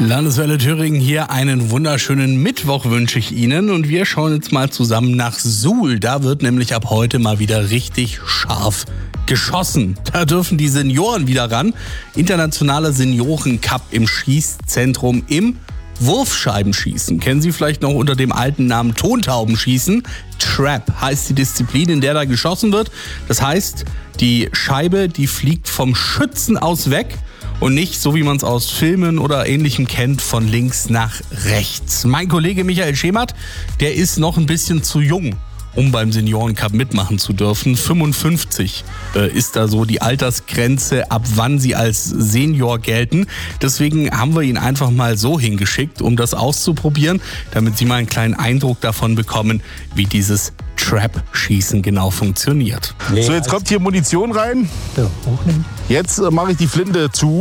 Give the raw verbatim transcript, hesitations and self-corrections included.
Landeswelle Thüringen hier, einen wunderschönen Mittwoch wünsche ich Ihnen und wir schauen jetzt mal zusammen nach Suhl. Da wird nämlich ab heute mal wieder richtig scharf geschossen. Da dürfen die Senioren wieder ran. Internationaler Senioren-Cup im Schießzentrum im Wurfscheibenschießen. Kennen Sie vielleicht noch unter dem alten Namen Tontaubenschießen. Trap heißt die Disziplin, in der da geschossen wird. Das heißt, die Scheibe, die fliegt vom Schützen aus weg und nicht, so wie man es aus Filmen oder Ähnlichem kennt, von links nach rechts. Mein Kollege Michael Schemert, der ist noch ein bisschen zu jung, um beim Seniorencup mitmachen zu dürfen. fünfundfünfzig äh, ist da so die Altersgrenze, ab wann sie als Senior gelten. Deswegen haben wir ihn einfach mal so hingeschickt, um das auszuprobieren, damit Sie mal einen kleinen Eindruck davon bekommen, wie dieses Trap-Schießen genau funktioniert. So, jetzt kommt hier Munition rein. Jetzt äh, mache ich die Flinte zu.